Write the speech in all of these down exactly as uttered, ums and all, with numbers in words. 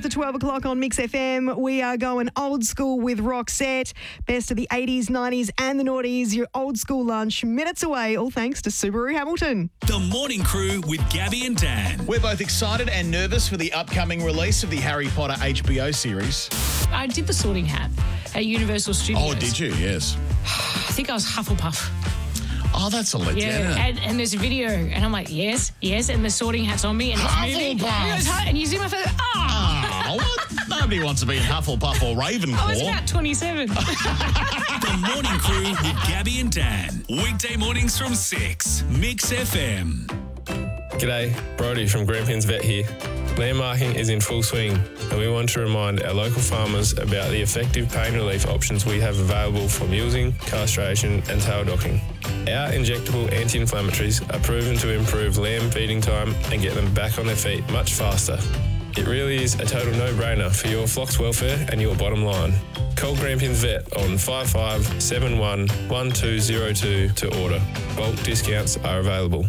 after twelve o'clock on Mix F M. We are going old school with Roxette. Best of the eighties, nineties and the noughties. Your old school lunch minutes away, all thanks to Subaru Hamilton. The Morning Crew with Gabby and Dan. We're both excited and nervous for the upcoming release of the Harry Potter H B O series. I did the Sorting Hat at Universal Studios. Oh, did you? Yes. I think I was Hufflepuff. Oh, that's a legend. Yeah, and, and there's a video, and I'm like, yes, yes, and the Sorting Hat's on me, and it's moving. Hufflepuff. And you see my face, ah! Oh, what? Nobody wants to be in Hufflepuff or Ravenclaw. I was about twenty-seven. The Morning Crew with Gabby and Dan. Weekday mornings from six. Mix F M. G'day, Brodie from Grampians Vet here. Landmarking is in full swing, and we want to remind our local farmers about the effective pain relief options we have available for mulesing, castration and tail docking. Our injectable anti-inflammatories are proven to improve lamb feeding time and get them back on their feet much faster. It really is a total no-brainer for your flock's welfare and your bottom line. Call Grampians Vet on five five seven one, one two zero two to order. Bulk discounts are available.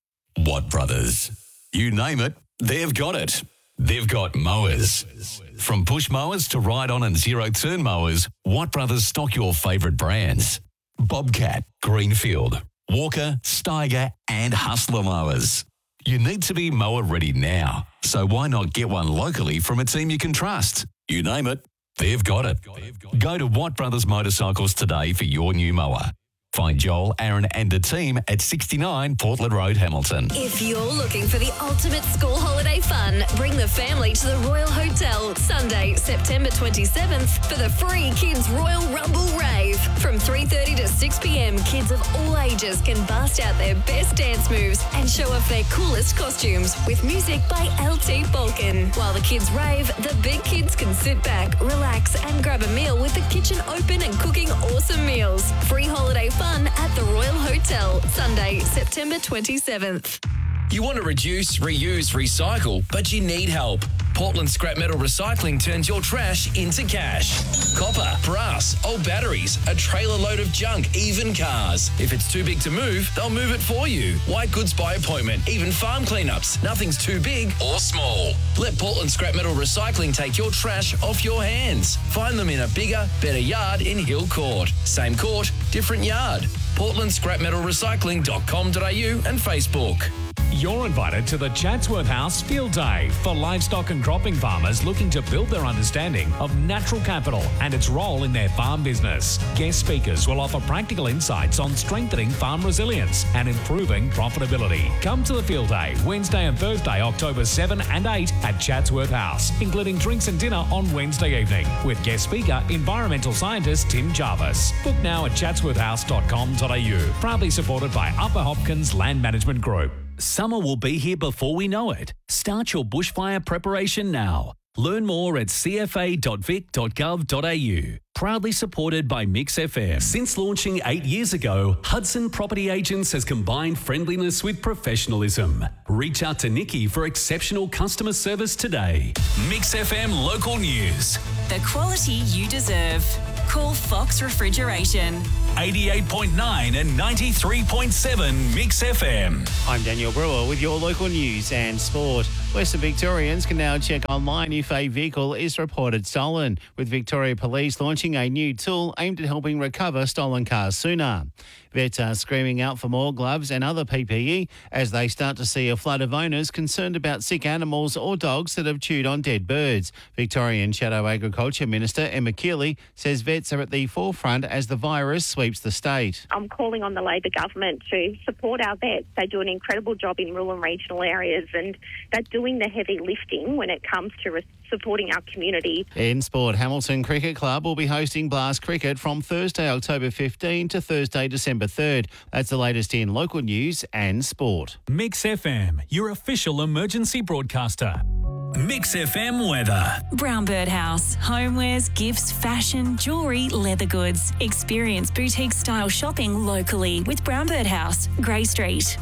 Watt Brothers. You name it, they've got it. They've got mowers. From push mowers to ride-on and zero-turn mowers, Watt Brothers stock your favourite brands. Bobcat, Greenfield, Walker, Steiger and Hustler mowers. You need to be mower ready now, so why not get one locally from a team you can trust? You name it, they've got it. Go to Watt Brothers Motorcycles today for your new mower. Find Joel, Aaron and the team at sixty-nine Portland Road, Hamilton. If you're looking for the ultimate school holiday fun, bring the family to the Royal Hotel Sunday, September twenty-seventh for the free Kids Royal Rumble Rave. From three thirty to six p.m, kids of all ages can bust out their best dance moves and show off their coolest costumes with music by L T Balkan. While the kids rave, the big kids can sit back, relax and grab a meal with the kitchen open and cooking awesome meals. Free holiday fun at the Royal Hotel, Sunday, September twenty-seventh. You want to reduce, reuse, recycle, but you need help. Portland Scrap Metal Recycling turns your trash into cash. Copper, brass, old batteries, a trailer load of junk, even cars. If it's too big to move, they'll move it for you. White goods by appointment, even farm cleanups. Nothing's too big or small. Let Portland Scrap Metal Recycling take your trash off your hands. Find them in a bigger, better yard in Hill Court. Same court, different yard. portland scrap metal recycling dot com dot a u and Facebook. You're invited to the Chatsworth House Field Day for livestock and cropping farmers looking to build their understanding of natural capital and its role in their farm business. Guest speakers will offer practical insights on strengthening farm resilience and improving profitability. Come to the Field Day Wednesday and Thursday, October seventh and eighth at Chatsworth House, including drinks and dinner on Wednesday evening with guest speaker, environmental scientist Tim Jarvis. Book now at chatsworth house dot com dot a u. Proudly supported by Upper Hopkins Land Management Group. Summer will be here before we know it. Start your bushfire preparation now. Learn more at c f a dot vic dot gov dot a u. Proudly supported by Mix F M. Since launching eight years ago, Hudson Property Agents has combined friendliness with professionalism. Reach out to Nikki for exceptional customer service today. Mix F M local news. The quality you deserve. Call Fox Refrigeration. eighty-eight point nine and ninety-three point seven Mix F M. I'm Daniel Brewer with your local news and sport. Western Victorians can now check online if a vehicle is reported stolen, with Victoria Police launching a new tool aimed at helping recover stolen cars sooner. Vets are screaming out for more gloves and other P P E as they start to see a flood of owners concerned about sick animals or dogs that have chewed on dead birds. Victorian Shadow Agriculture Minister Emma Keeley says vets are at the forefront as the virus sweeps the state. I'm calling on the Labor government to support our vets. They do an incredible job in rural and regional areas, and they're doing the heavy lifting when it comes to re- supporting our community. In sport, Hamilton Cricket Club will be hosting Blast Cricket from Thursday, October fifteenth to Thursday, December third. That's the latest in local news and sport. Mix F M, your official emergency broadcaster. Mix F M weather. Brown Bird House. Homewares, gifts, fashion, jewellery, leather goods. Experience boutique style shopping locally with Brown Bird House, Grey Street.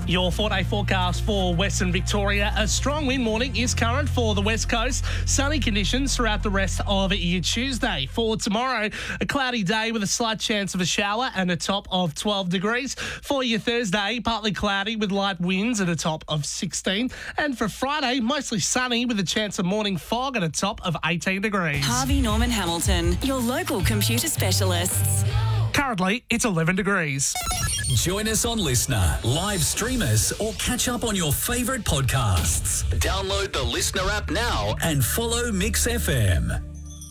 Your four-day forecast for Western Victoria. A strong wind warning is current for the West Coast. Sunny conditions throughout the rest of your Tuesday. For tomorrow, a cloudy day with a slight chance of a shower and a top of twelve degrees. For your Thursday, partly cloudy with light winds at a top of sixteen. And for Friday, mostly sunny with a chance of morning fog at a top of eighteen degrees. Harvey Norman Hamilton, your local computer specialists. Currently, it's eleven degrees. Join us on Listener, live stream us, or catch up on your favourite podcasts. Download the Listener app now and follow Mix F M.